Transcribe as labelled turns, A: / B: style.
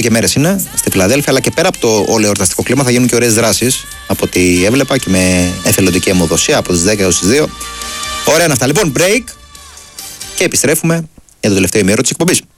A: και μέρες είναι στη Φιλαδέλφια, αλλά και πέρα από το όλο εορταστικό κλίμα θα γίνουν και ωραίες δράσεις από ό,τι έβλεπα και με εθελοντική αιμοδοσία από τις 10 έως τις 2. Ωραία είναι αυτά. Λοιπόν, break και επιστρέφουμε για το τελευταίο ημίωρο της εκπομπής.